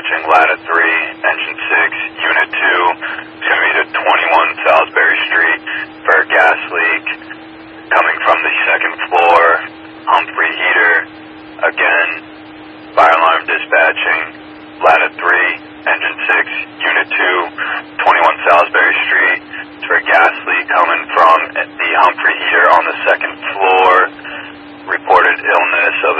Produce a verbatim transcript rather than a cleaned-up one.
dispatching, ladder three, engine six, unit two. It's going to be to twenty-one Salisbury Street for a gas leak coming from the second floor, Humphrey heater. Again, fire alarm dispatching, ladder three, engine six, unit two, twenty-one Salisbury Street. It's for a gas leak coming from the Humphrey heater on the second floor. Reported illness of